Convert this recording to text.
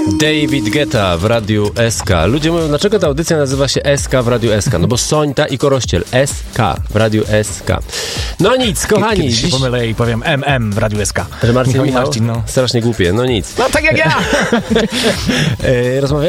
David Guetta w Radiu SK. Ludzie mówią, dlaczego ta audycja nazywa się SK w Radiu SK? No bo Sońta i Korościel. SK w Radiu SK. No nic, kochani. Kiedyś się pomylę i powiem MM w Radiu SK. Że Marcin Michał? Marcin, no. Strasznie głupie, no nic. No tak jak ja! Rozmawiamy